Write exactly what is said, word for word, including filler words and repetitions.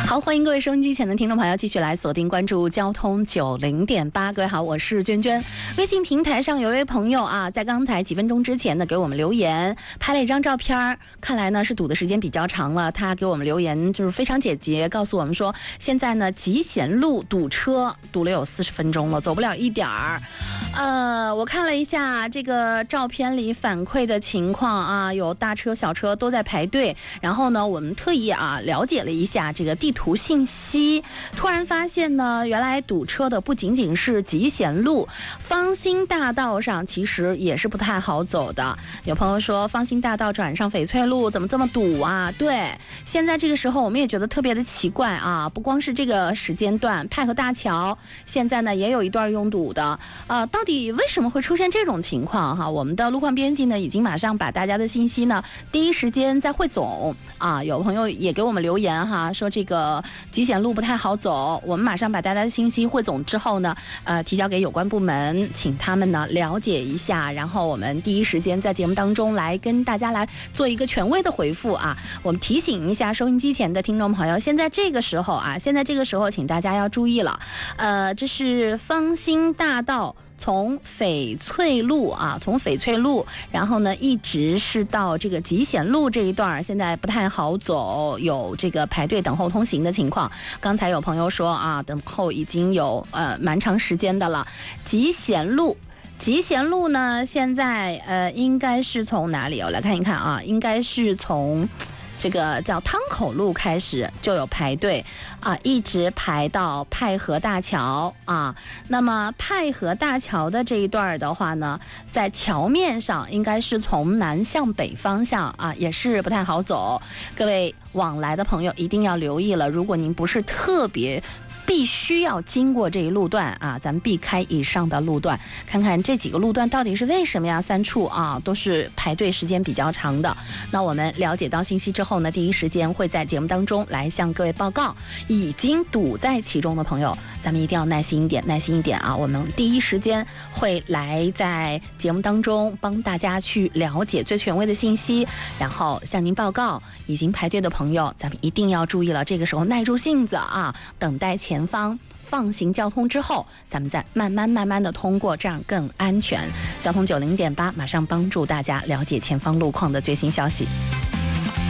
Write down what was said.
好，欢迎各位收音机前的听众朋友继续来锁定关注交通九零点八。各位好，我是娟娟。微信平台上有一位朋友啊，在刚才几分钟之前呢给我们留言，拍了一张照片，看来呢是堵的时间比较长了。他给我们留言就是非常简洁，告诉我们说，现在呢集贤路堵车，堵了有四十分钟了，走不了一点儿。呃，我看了一下这个照片里反馈的情况啊，有大车小车都在排队。然后呢，我们特意啊了解了一下这个地图信息，突然发现呢，原来堵车的不仅仅是集贤路，芳心大道上其实也是不太好走的。有朋友说，芳心大道转上翡翠路怎么这么堵啊？对，现在这个时候我们也觉得特别的奇怪啊，不光是这个时间段，派河大桥现在呢也有一段拥堵的。呃，到底为什么会出现这种情况哈？我们的路况编辑呢已经马上把大家的信息呢第一时间在汇总啊。有朋友也给我们留言哈，说这个集贤路不太好走，我们马上把大家的信息汇总之后呢，呃，提交给有关部门，请他们呢了解一下，然后我们第一时间在节目当中来跟大家来做一个权威的回复啊。我们提醒一下收音机前的听众朋友，现在这个时候啊，现在这个时候请大家要注意了，呃，这是芳心大道。从翡翠路啊，从翡翠路，然后呢，一直是到这个集贤路这一段，现在不太好走，有这个排队等候通行的情况。刚才有朋友说啊，等候已经有呃蛮长时间的了。集贤路，集贤路呢，现在呃应该是从哪里？我来看一看啊，应该是从。这个叫汤口路开始就有排队啊，一直排到派河大桥啊。那么派河大桥的这一段的话呢，在桥面上应该是从南向北方向啊，也是不太好走。各位往来的朋友一定要留意了，如果您不是特别必须要经过这一路段啊，咱们避开以上的路段，看看这几个路段到底是为什么呀？三处啊都是排队时间比较长的。那我们了解到信息之后呢，第一时间会在节目当中来向各位报告。已经堵在其中的朋友，咱们一定要耐心一点，耐心一点啊！我们第一时间会来在节目当中帮大家去了解最权威的信息，然后向您报告。已经排队的朋友，咱们一定要注意了，这个时候耐住性子啊，等待前方放行交通之后，咱们再慢慢慢慢的通过，这样更安全。交通九零点八马上帮助大家了解前方路况的最新消息。